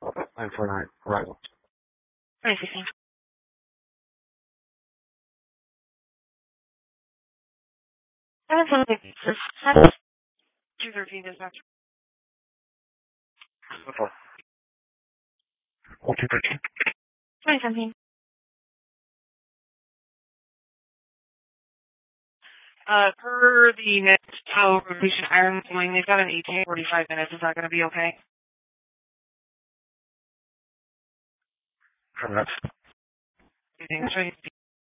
949 arrival. 2016. 213 dispatch. 1413. 2017. Per the next rotation iron swing, they've got an 18 45 minutes. Is that going to be okay? Correct. Thanks.